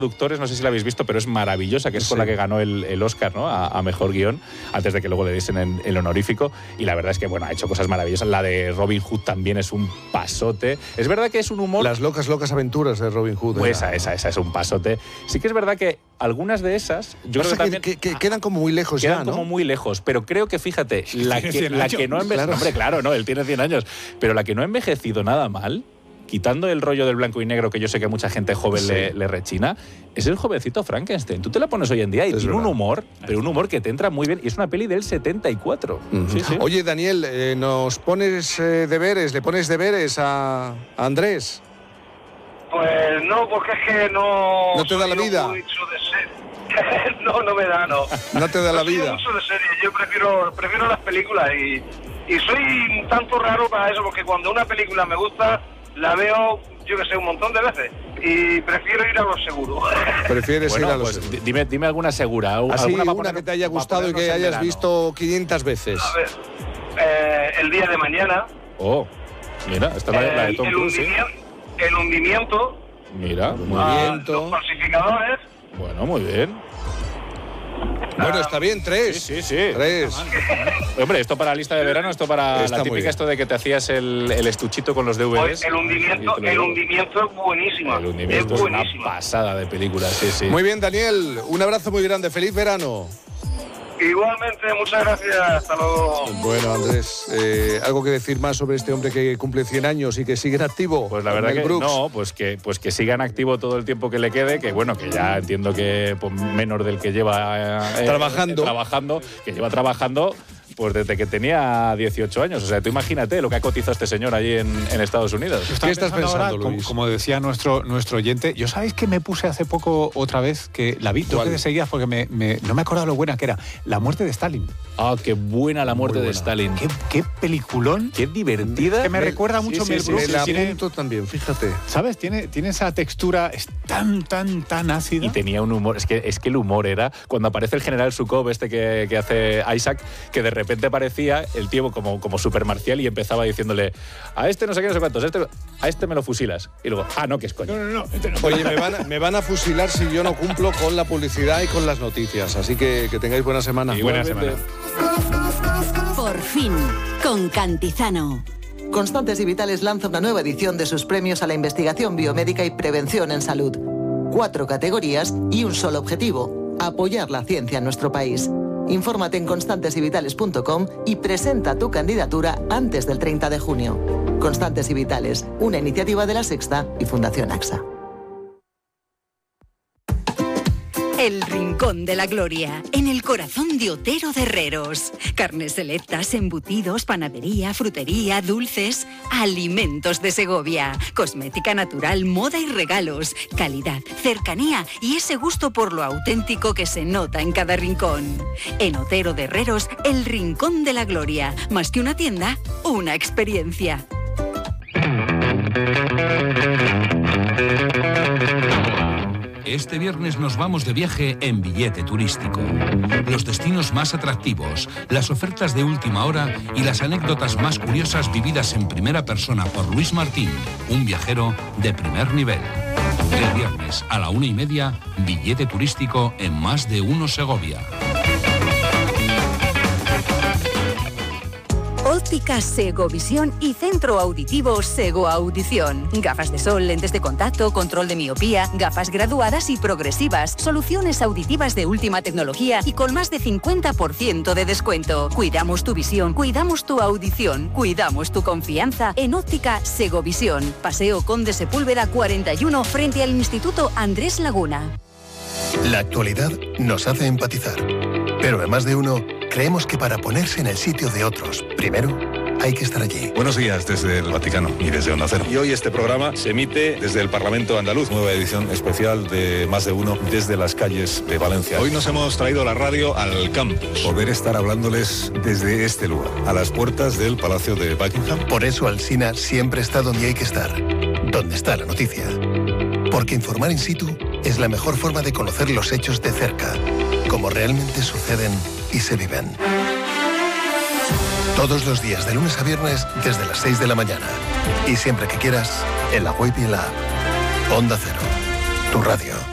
Productores, no sé si la habéis visto, pero es maravillosa, que es con la que ganó el Oscar, ¿no? a mejor guión, antes de que luego le diesen el honorífico. Y la verdad es que, bueno, ha hecho cosas maravillosas. La de Robin Hood también es un pasote. Es verdad que es un humor... Las locas aventuras de Robin Hood. Pues esa es un pasote. Sí que es verdad que algunas de esas... Yo creo que también que quedan como muy lejos ya, ¿no? Quedan como muy lejos, pero creo que, fíjate, la que no ha envejecido... Claro. Hombre, claro, no, él tiene 100 años. Pero la que no ha envejecido nada mal, quitando el rollo del blanco y negro, que yo sé que a mucha gente joven le rechina, es el jovencito Frankenstein. Tú te la pones hoy en día y tiene un humor, pero un humor que te entra muy bien. Y es una peli del 74. Sí. Oye, Daniel, ¿nos pones deberes, le pones deberes a Andrés? Pues no, porque es que no... ¿No te da la vida? No me da, no. No te da la soy vida. mucho de serie, yo prefiero las películas y soy un tanto raro para eso, porque cuando una película me gusta, la veo, yo que sé, un montón de veces y prefiero ir a lo seguro. Prefieres ir a lo seguro. Dime alguna segura. Así, una que te haya gustado y que hayas visto 500 veces. A ver, El día de mañana. Oh, mira, esta es la de Tom Cruise, ¿sí? El hundimiento. Mira, Los falsificadores. Bueno, muy bien. Bueno, está bien, 3. Sí. 3. Hombre, esto para la lista de verano, esto para está la típica, esto de que te hacías el estuchito con los DVDs. El hundimiento es buenísimo. El hundimiento es una pasada de película, sí. Muy bien, Daniel, un abrazo muy grande, feliz verano. Igualmente, muchas gracias, hasta luego. Bueno, Andrés, ¿algo que decir más sobre este hombre que cumple 100 años y que sigue en activo? Pues la verdad que no, pues que siga en activo todo el tiempo que le quede, que bueno, que ya entiendo que menos del que lleva trabajando, que lleva trabajando pues desde que tenía 18 años. O sea, tú imagínate lo que ha cotizado este señor allí en Estados Unidos. ¿Qué estás pensando, ahora, Luis? Como decía nuestro oyente, yo sabéis que me puse hace poco otra vez, que la vi dos veces seguidas porque no me acordaba lo buena que era, La muerte de Stalin. Ah, qué buena La muerte de Stalin. Qué peliculón. Qué divertida. Que me recuerda mucho a Mel Brooks. Me la apunto también, fíjate. ¿Sabes? Tiene esa textura, es tan ácida. Y tenía un humor, es que el humor era cuando aparece el general Zhukov, que hace Isaac, que de repente parecía el tío como super marcial y empezaba diciéndole a este no sé qué, no sé cuántos, a este me lo fusilas. Y luego, no, que es coño. No. Oye, me van a fusilar si yo no cumplo con la publicidad y con las noticias. Así que tengáis buena semana. Y buena semana. Por fin, con Cantizano. Constantes y Vitales lanza una nueva edición de sus premios a la investigación biomédica y prevención en salud. 4 categorías y un solo objetivo: apoyar la ciencia en nuestro país. Infórmate en constantesyvitales.com y presenta tu candidatura antes del 30 de junio. Constantes y Vitales, una iniciativa de La Sexta y Fundación AXA. El Rincón de la Gloria, en el corazón de Otero de Herreros. Carnes selectas, embutidos, panadería, frutería, dulces, alimentos de Segovia, cosmética natural, moda y regalos, calidad, cercanía y ese gusto por lo auténtico que se nota en cada rincón. En Otero de Herreros, el Rincón de la Gloria. Más que una tienda, una experiencia. Este viernes nos vamos de viaje en Billete Turístico. Los destinos más atractivos, las ofertas de última hora y las anécdotas más curiosas vividas en primera persona por Luis Martín, un viajero de primer nivel. El viernes a la 1:30, Billete Turístico en Más de Uno Segovia. Óptica Segovisión y Centro Auditivo Sego Audición. Gafas de sol, lentes de contacto, control de miopía, gafas graduadas y progresivas, soluciones auditivas de última tecnología y con más de 50% de descuento. Cuidamos tu visión, cuidamos tu audición, cuidamos tu confianza en Óptica Segovisión. Paseo Conde Sepúlveda 41 frente al Instituto Andrés Laguna. La actualidad nos hace empatizar, pero en Más de Uno creemos que para ponerse en el sitio de otros, primero hay que estar allí. Buenos días desde el Vaticano y desde Onda Cero. Y hoy este programa se emite desde el Parlamento andaluz, nueva edición especial de Más de Uno desde las calles de Valencia. Hoy nos hemos traído la radio al campus. Poder estar hablándoles desde este lugar, a las puertas del Palacio de Buckingham. Por eso Alsina siempre está donde hay que estar, donde está la noticia. Porque informar in situ es la mejor forma de conocer los hechos de cerca, como realmente suceden y se viven. Todos los días, de lunes a viernes, desde las 6 de la mañana. Y siempre que quieras, en la web y en la app. Onda Cero, tu radio.